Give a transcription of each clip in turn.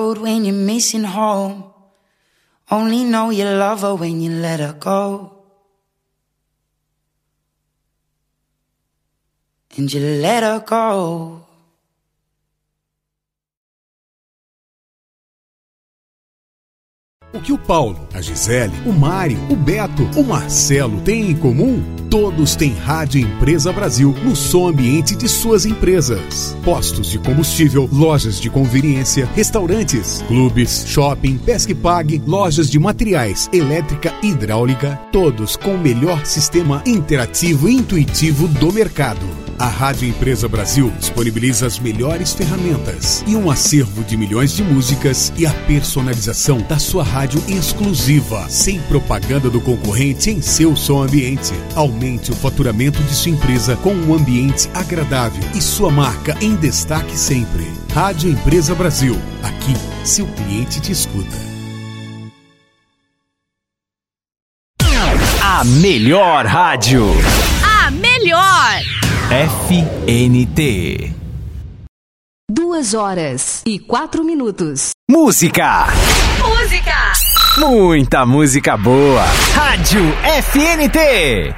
road when you're missing home. Only know you love her when you let her go. And you let her go. O que o Paulo, a Gisele, o Mário, o Beto, o Marcelo têm em comum? Todos têm Rádio Empresa Brasil no som ambiente de suas empresas. Postos de combustível, lojas de conveniência, restaurantes, clubes, shopping, pesca e pague, lojas de materiais, elétrica e hidráulica, todos com o melhor sistema interativo e intuitivo do mercado. A Rádio Empresa Brasil disponibiliza as melhores ferramentas e um acervo de milhões de músicas e a personalização da sua rádio exclusiva, sem propaganda do concorrente em seu som ambiente. Aumente o faturamento de sua empresa com um ambiente agradável e sua marca em destaque sempre. Rádio Empresa Brasil. Aqui, seu cliente te escuta. A melhor rádio. A melhor. FNT. 2h04. Música. Música. Muita música boa. Rádio FNT.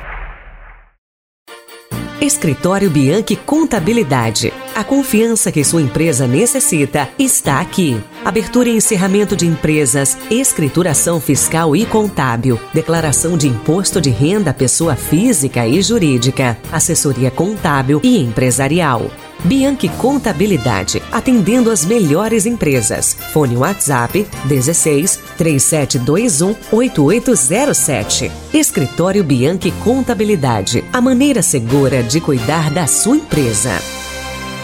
Escritório Bianchi Contabilidade. A confiança que sua empresa necessita está aqui. Abertura e encerramento de empresas, escrituração fiscal e contábil, declaração de imposto de renda à pessoa física e jurídica, assessoria contábil e empresarial. Bianchi Contabilidade, atendendo as melhores empresas. Fone WhatsApp 16 3721 8807. Escritório Bianchi Contabilidade, a maneira segura de cuidar da sua empresa.